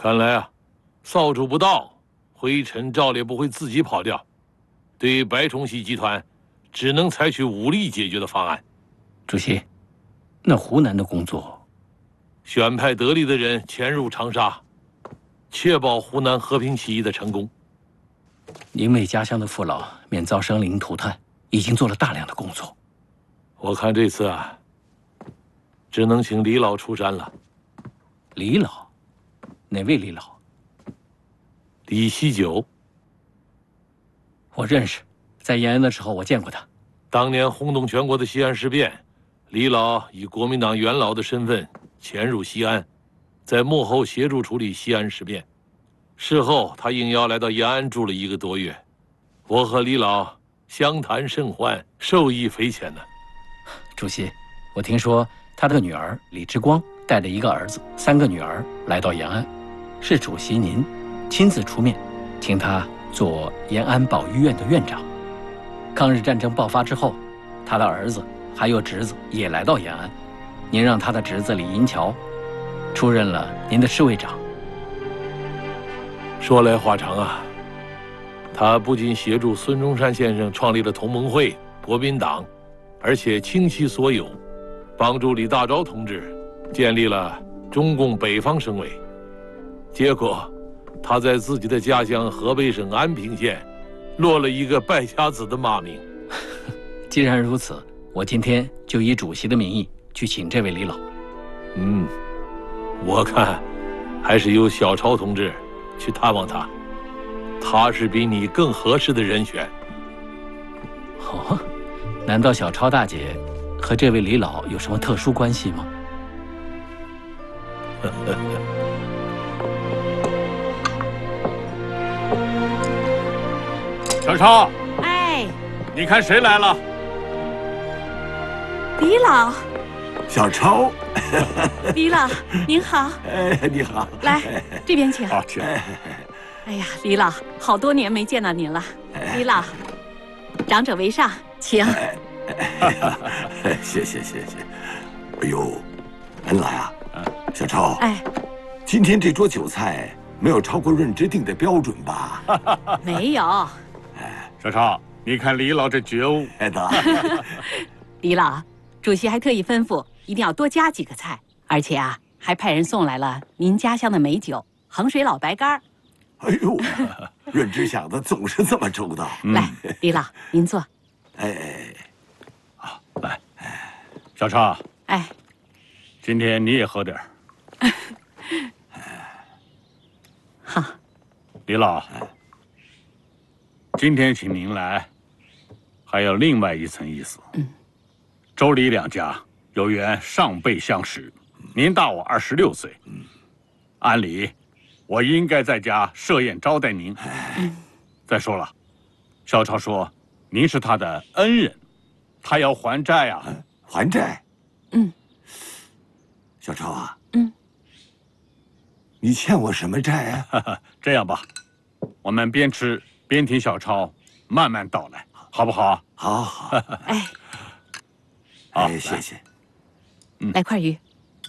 看来啊，扫帚不到，灰尘照例不会自己跑掉。对于白崇禧集团，只能采取武力解决的方案。 主席，那湖南的工作， 选派得力的人潜入长沙，确保湖南和平起义的成功。 您为家乡的父老免遭生灵涂炭，已经做了大量的工作。 我看这次啊，只能请李老出山了。 李老？哪位李老？ 李锡九。 我认识，在延安的时候我见过他。 当年轰动全国的西安事变，李老以国民党元老的身份潜入西安，在幕后协助处理西安事变。事后他应邀来到延安住了1个多月，我和李老相谈甚欢，受益匪浅呢。 主席，我听说他的女儿李之光带着1个儿子、3个女儿来到延安，是主席您亲自出面，请他做延安保育院的院长。抗日战争爆发之后，他的儿子还有侄子也来到延安，您让他的侄子李银桥出任了您的侍卫长。 说来话长啊，他不仅协助孙中山先生创立了同盟会、国民党，而且倾其所有，帮助李大钊同志建立了中共北方省委。结果，他在自己的家乡河北省安平县，落了一个败家子的骂名。 既然如此，我今天就以主席的名义去请这位李老。 我看还是由小超同志去探望他，他是比你更合适的人选。 哦，难道小超大姐和这位李老有什么特殊关系吗？ 小超， 哎， 你看谁来了？ 李老， 小超， 李老，您好。 你好， 来这边请。 啊，请。 哎呀，李老，好多年没见到您了。李老，长者为上，请。 谢谢。哎呦，原来啊，小超， 哎， 今天这桌酒菜没有超过润之定的标准吧？ 没有。 小超，你看李老这觉悟。 李老，主席还特意吩咐一定要多加几个菜，而且啊，还派人送来了您家乡的美酒——衡水老白干。 哎呦，润之想的总是这么周到。 来，李老，您坐。 好，来，小超， 哎， 今天你也喝点儿。 好， 李老，今天请您来，还有另外一层意思。周李两家有缘上辈相识，您大我26岁，按理我应该在家设宴招待您。再说了，小超说您是他的恩人，他要还债啊。 还债？小超啊，你欠我什么债啊？ 这样吧，我们边吃边听小超慢慢道来，好不好？ 好。 哎， 好， 谢谢。 来块鱼。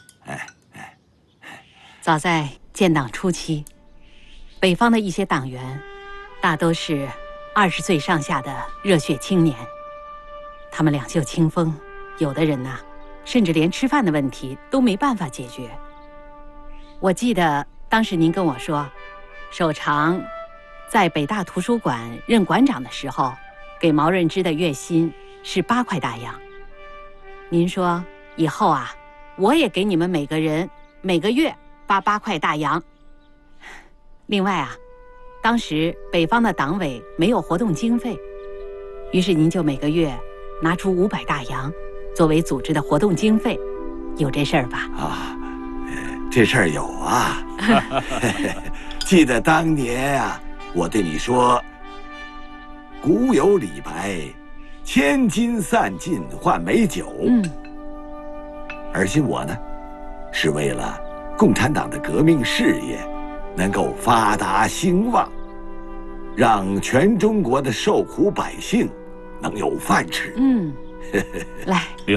早在建党初期，北方的一些党员，大都是20岁上下的热血青年，他们两袖清风，有的人呐，甚至连吃饭的问题都没办法解决。我记得当时您跟我说，首长在北大图书馆任馆长的时候，给毛润之的月薪是8块大洋。您说以后啊，我也给你们每个人每个月发8块大洋。另外啊，当时北方的党委没有活动经费，于是您就每个月拿出500大洋作为组织的活动经费，有这事儿吧？ 这事儿有啊。记得当年啊，我对你说，古有李白，千金散尽换美酒。而今我呢，是为了共产党的革命事业能够发达兴旺，让全中国的受苦百姓能有饭吃。 来。